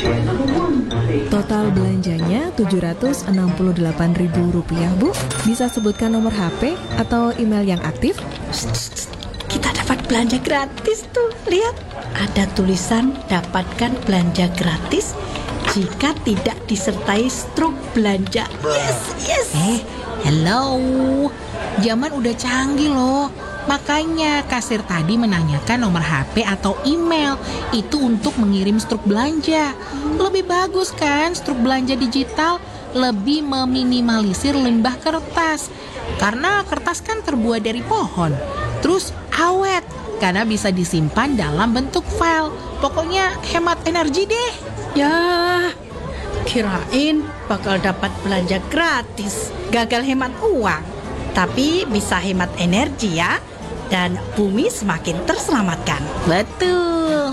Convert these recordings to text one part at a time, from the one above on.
Total belanjanya Rp768.000, Bu. Bisa sebutkan nomor HP atau email yang aktif? Kita dapat belanja gratis tuh. Lihat, ada tulisan dapatkan belanja gratis jika tidak disertai struk belanja. Yes. Hello. Zaman udah canggih loh. Makanya kasir tadi menanyakan nomor HP atau email. Itu untuk mengirim struk belanja. Lebih bagus kan struk belanja digital? Lebih meminimalisir limbah kertas. Karena kertas kan terbuat dari pohon. Terus awet, karena bisa disimpan dalam bentuk file. Pokoknya hemat energi deh. Ya, kirain bakal dapat belanja gratis. Gagal hemat uang. Tapi bisa hemat energi ya. Dan bumi semakin terselamatkan. Betul.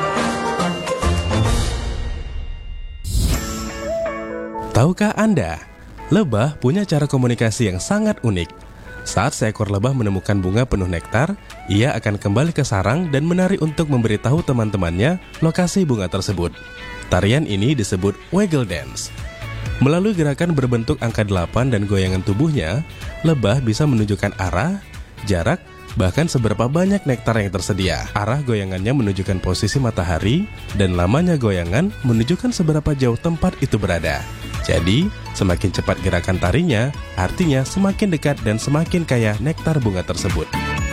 Tahukah Anda, lebah punya cara komunikasi yang sangat unik. Saat seekor lebah menemukan bunga penuh nektar, ia akan kembali ke sarang dan menari untuk memberitahu teman-temannya lokasi bunga tersebut. Tarian ini disebut waggle dance. Melalui gerakan berbentuk angka 8 dan goyangan tubuhnya, lebah bisa menunjukkan arah, jarak, bahkan seberapa banyak nektar yang tersedia. Arah goyangannya menunjukkan posisi matahari, dan lamanya goyangan menunjukkan seberapa jauh tempat itu berada. Jadi, semakin cepat gerakan tarinya, artinya semakin dekat dan semakin kaya nektar bunga tersebut.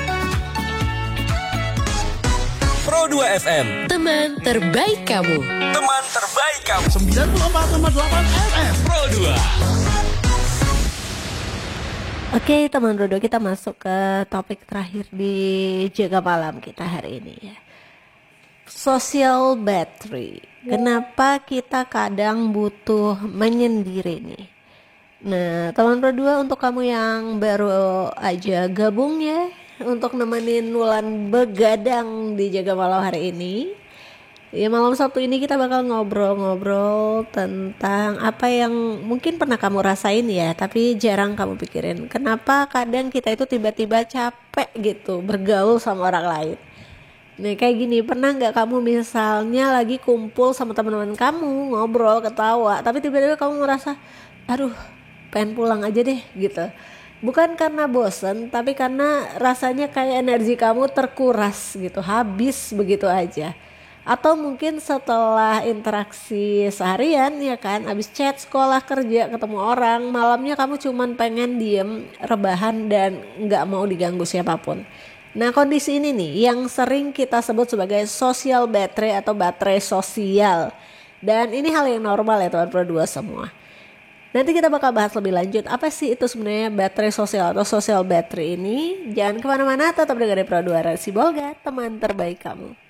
Pro 2 FM, teman terbaik kamu. teman terbaik kamu. 94,8 FM Pro 2. Oke teman Rodo, kita masuk ke topik terakhir di Jaga Malam kita hari ini ya. Social battery. Kenapa kita kadang butuh menyendiri nih? Nah teman Rodo, untuk kamu yang baru aja gabung ya, untuk nemenin Wulan begadang di Jaga Malam hari ini, ya malam Sabtu ini kita bakal ngobrol-ngobrol tentang apa yang mungkin pernah kamu rasain ya, tapi jarang kamu pikirin. Kenapa kadang kita itu tiba-tiba capek gitu bergaul sama orang lain. Nih kayak gini, pernah gak kamu misalnya lagi kumpul sama teman-teman kamu, ngobrol, ketawa, tapi tiba-tiba kamu merasa, aduh pengen pulang aja deh gitu. Bukan karena bosen, tapi karena rasanya kayak energi kamu terkuras gitu, habis begitu aja. Atau mungkin setelah interaksi seharian ya kan, habis chat, sekolah, kerja, ketemu orang, malamnya kamu cuman pengen diem, rebahan dan gak mau diganggu siapapun. Nah kondisi ini nih yang sering kita sebut sebagai social battery atau baterai sosial. Dan ini hal yang normal ya teman Pro 2 semua. Nanti kita bakal bahas lebih lanjut apa sih itu sebenarnya baterai sosial atau social battery ini. Jangan kemana-mana, tetap dengerin Pro 2 Resi Bolga, teman terbaik kamu.